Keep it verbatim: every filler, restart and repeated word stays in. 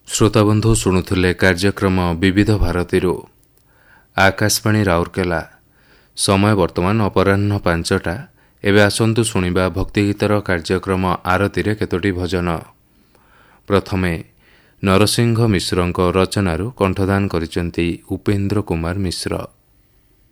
ଶ୍ରୋତାବନ୍ଧୁ ଶୁଣୁଥିଲେ କାର୍ଯ୍ୟକ୍ରମ ବିବିଧ ଭାରତୀରୁ। ଆକାଶବାଣୀ ରାଉରକେଲା। ସମୟ ବର୍ତ୍ତମାନ ଅପରାହ୍ନ ପାଞ୍ଚଟା। ଏବେ ଆସନ୍ତୁ ଶୁଣିବା ଭକ୍ତିଗୀତର କାର୍ଯ୍ୟକ୍ରମ ଆରତିରେ କେତୋଟି ଭଜନ। ପ୍ରଥମେ ନରସିଂହ ମିଶ୍ରଙ୍କ ରଚନାରୁ କଣ୍ଠଦାନ କରିଛନ୍ତି ଉପେନ୍ଦ୍ର କୁମାର ମିଶ୍ର।